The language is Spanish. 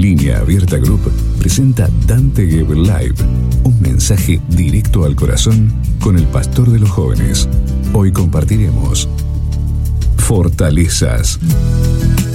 Línea Abierta Group presenta Dante Gebel Live, un mensaje directo al corazón con el pastor de los jóvenes. Hoy compartiremos fortalezas.